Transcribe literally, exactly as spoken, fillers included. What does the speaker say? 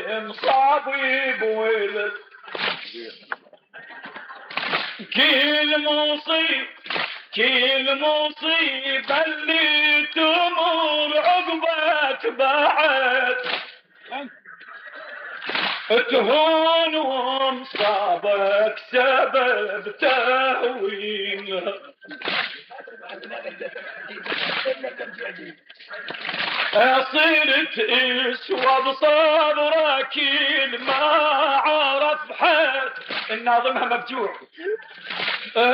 مصابي بولد كل مصيب كل مصيبة اللي تمر عقبك بعد تهون ومصابك سبب تهوين صرت اسوى بصبرك كل ما عرف حد الناظمها مبجوع